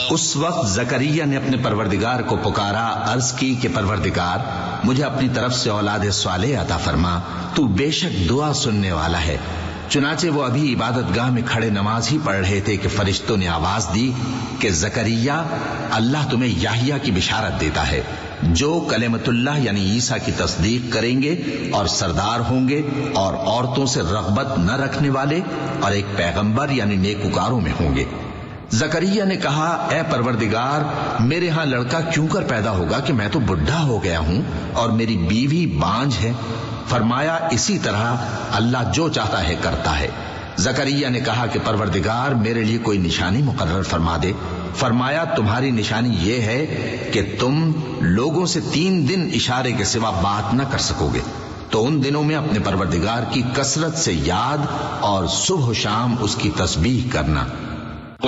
उस वक्त जकरिया ने अपने परवरदिगार को पुकारा, अर्ज की कि परवरदिगार, मुझे अपनी तरफ से औलाद स्वालेह अता फरमा, तू बेशक दुआ सुनने वाला है। चुनाचे वो अभी इबादतगाह में खड़े नमाज ही पढ़ रहे थे कि फरिश्तों ने आवाज दी कि जकरिया, अल्लाह तुम्हें याहिया की बिशारत देता है, जो कलेमतुल्लाह यानी ईसा की तस्दीक करेंगे और सरदार होंगे और औरतों से रगबत न रखने वाले और एक पैगंबर यानी नेकुकारों में होंगे। जकरिया ने कहा, ए परवरदिगार, मेरे यहां लड़का क्यों कर पैदा होगा कि मैं तो बुढ़ा हो गया हूं और मेरी बीवी बांझ है। फरमाया, इसी तरह अल्लाह जो चाहता है करता है। जकरिया ने कहा कि परवरदिगार, मेरे लिए कोई निशानी मुकर्रर फरमा दे। फरमाया, तुम्हारी निशानी यह है कि तुम लोगों से 3 दिन इशारे के सिवा बात न कर सकोगे। तो उन दिनों में अपने परवरदिगार की कसरत से याद और सुबह शाम उसकी तस्बीह करना।